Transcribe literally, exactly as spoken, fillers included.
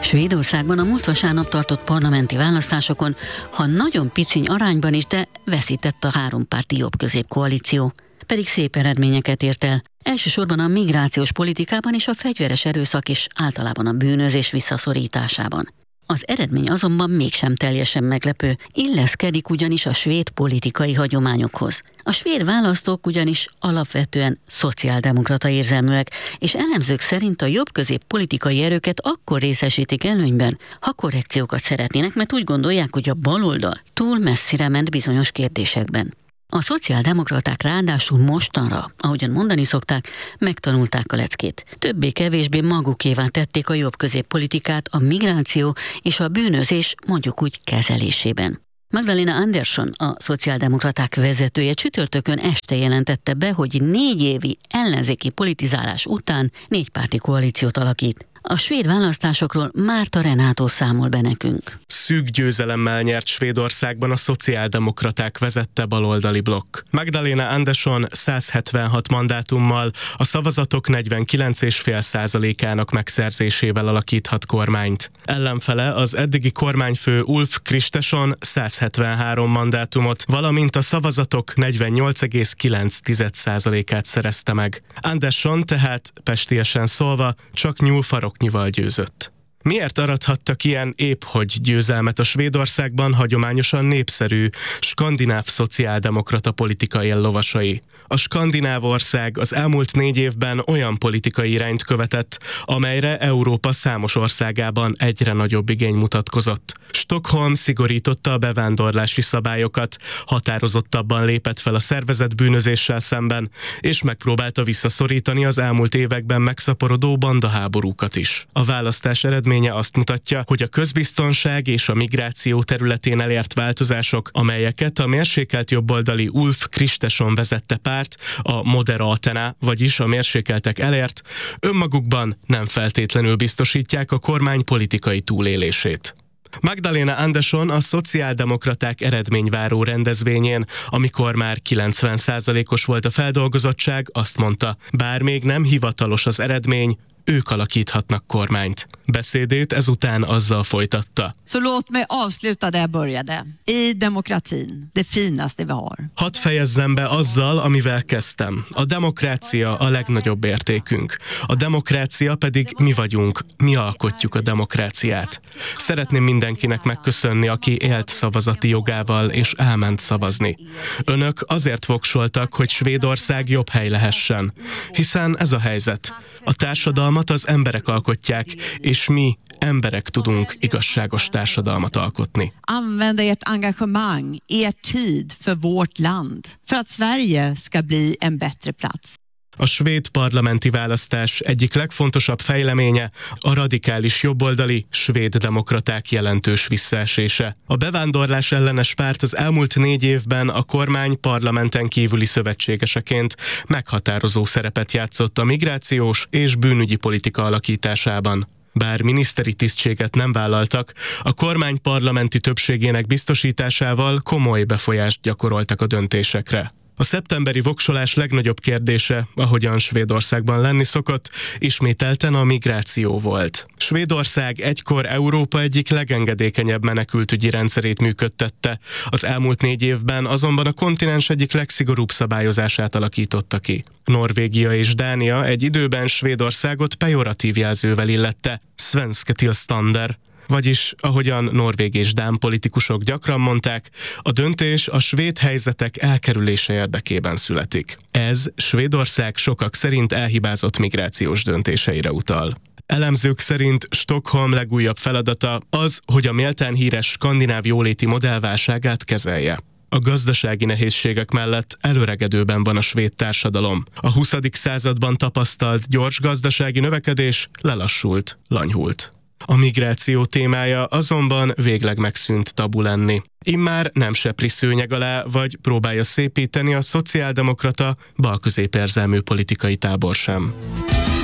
Svédországban a múlt vasárnap tartott parlamenti választásokon, ha nagyon piciny arányban is, de veszített a hárompárti jobb-közép koalíció. Pedig szép eredményeket ért el. Elsősorban a migrációs politikában és a fegyveres erőszak és általában a bűnözés visszaszorításában. Az eredmény azonban mégsem teljesen meglepő, illeszkedik ugyanis a svéd politikai hagyományokhoz. A svéd választók ugyanis alapvetően szociáldemokrata érzelműek, és elemzők szerint a jobb-közép politikai erőket akkor részesítik előnyben, ha korrekciókat szeretnének, mert úgy gondolják, hogy a baloldal túl messzire ment bizonyos kérdésekben. A szociáldemokraták ráadásul mostanra, ahogyan mondani szokták, megtanulták a leckét. Többé-kevésbé magukévá tették a jobb-közép politikát a migráció és a bűnözés mondjuk úgy kezelésében. Magdalena Andersson, a szociáldemokraták vezetője csütörtökön este jelentette be, hogy négy évi ellenzéki politizálás után négypárti koalíciót alakít. A svéd választásokról Márta Renátó számol be nekünk. Szűk győzelemmel nyert Svédországban a szociáldemokraták vezette baloldali blokk. Magdalena Andersson száz hetvenhat mandátummal, a szavazatok negyvenkilenc egész öt százalékának megszerzésével alakíthat kormányt. Ellenfele az eddigi kormányfő Ulf Kristersson száz hetvenhárom mandátumot, valamint a szavazatok negyvennyolc egész kilenc százalékát szerezte meg. Andersson tehát, pestiesen szólva, csak nyúlfarok nyival győzött. Miért arathattak ilyen épphogy győzelmet a Svédországban hagyományosan népszerű skandináv szociáldemokrata politikai ellovasai? A skandináv ország az elmúlt négy évben olyan politikai irányt követett, amelyre Európa számos országában egyre nagyobb igény mutatkozott. Stockholm szigorította a bevándorlási szabályokat, határozottabban lépett fel a szervezett bűnözéssel szemben, és megpróbálta visszaszorítani az elmúlt években megszaporodó bandaháborúkat is. A választás eredménye azt mutatja, hogy a közbiztonság és a migráció területén elért változások, amelyeket a mérsékelt jobboldali Ulf Kristersson vezette párt, a Moderaterna, vagyis a mérsékeltek elért, önmagukban nem feltétlenül biztosítják a kormány politikai túlélését. Magdalena Andersson a szociáldemokraták eredményváró rendezvényén, amikor már kilencven százalékos volt a feldolgozottság, azt mondta, bár még nem hivatalos az eredmény, ők alakíthatnak kormányt. Beszédét ezután azzal folytatta. Så låt mig avsluta där jag började. I demokratin, det finaste vi har. Hadd fejezzem be azzal, amivel kezdtem. A demokrácia a legnagyobb értékünk. A demokrácia pedig mi vagyunk, mi alkotjuk a demokráciát. Szeretném mindenkinek megköszönni, aki élt szavazati jogával és elment szavazni. Önök azért voksoltak, hogy Svédország jobb hely lehessen. Hiszen ez a helyzet. A társadalmat az emberek alkotják, és mi, emberek tudunk igazságos társadalmat alkotni. Använda ert engagemang, er tid för vårt land, för att Sverige ska bli en bättre plats. A svéd parlamenti választás egyik legfontosabb fejleménye a radikális jobboldali svéd demokraták jelentős visszaesése. A bevándorlás ellenes párt az elmúlt négy évben a kormány parlamenten kívüli szövetségeseként meghatározó szerepet játszott a migrációs és bűnügyi politika alakításában. Bár miniszteri tisztséget nem vállaltak, a kormány parlamenti többségének biztosításával komoly befolyást gyakoroltak a döntésekre. A szeptemberi voksolás legnagyobb kérdése, ahogyan Svédországban lenni szokott, ismételten a migráció volt. Svédország egykor Európa egyik legengedékenyebb menekültügyi rendszerét működtette, az elmúlt négy évben azonban a kontinens egyik legszigorúbb szabályozását alakította ki. Norvégia és Dánia egy időben Svédországot pejoratív jelzővel illette, svenska tillstånd, vagyis, ahogyan norvég és dán politikusok gyakran mondták, a döntés a svéd helyzetek elkerülése érdekében születik. Ez Svédország sokak szerint elhibázott migrációs döntéseire utal. Elemzők szerint Stockholm legújabb feladata az, hogy a méltán híres skandináv jóléti modell válságát kezelje. A gazdasági nehézségek mellett előregedőben van a svéd társadalom. A huszadik században tapasztalt gyors gazdasági növekedés lelassult, lanyhult. A migráció témája azonban végleg megszűnt tabu lenni. Immár nem sepri szőnyeg alá, vagy próbálja szépíteni a szociáldemokrata, balközépérzelmű politikai tábor sem.